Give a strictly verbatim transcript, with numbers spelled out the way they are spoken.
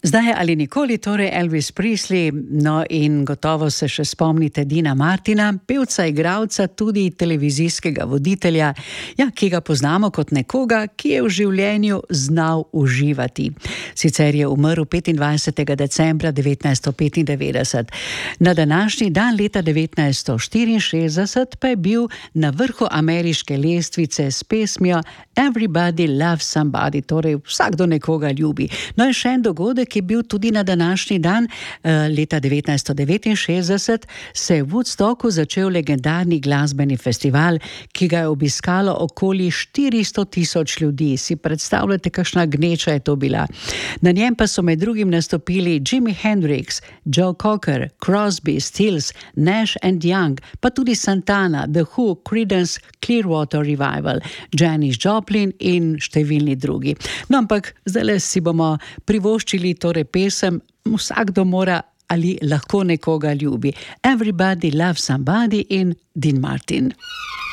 Zdaj ali nikoli, torej Elvis Presley, no in gotovo se še spomnite Deana Martina, pevca, igralca, tudi televizijskega voditelja, ja, ki ga poznamo kot nekoga, ki je v življenju znal uživati. Sicer je umrl petindvajsetega decembra devetnajststo petindevetdeset. Na današnji dan leta devetnajststo štiriinšestdeset pa je bil na vrhu ameriške lestvice s pesmijo Everybody Loves Somebody, torej vsakdo nekoga ljubi. No in še en dogodek je bil tudi na današnji dan, leta devetnajststo devetinšestdeset se je v Woodstocku začel legendarni glasbeni festival, ki ga je obiskalo okoli štiristo tisoč ljudi. Si predstavljate, kakšna gneča je to bila. Na njem pa so med drugim nastopili Jimi Hendrix, Joe Cocker, Crosby, Stills, Nash and Young, pa tudi Santana, The Who, Creedence Clearwater Revival, Janis Joplin in številni drugi. No, ampak zdaj si bomo privoščili torej pesem Vsakdo mora ali lahko nekoga ljubi. Everybody Loves Somebody in Dean Martin.